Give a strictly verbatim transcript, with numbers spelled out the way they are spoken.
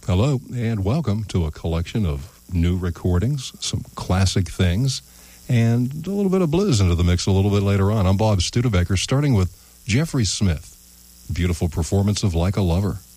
Hello, and welcome to a collection of new recordings, some classic things, and a little bit of blues into the mix a little bit later on. I'm Bob Studebaker, starting with Jeffrey Smith. Beautiful performance of Like a Lover.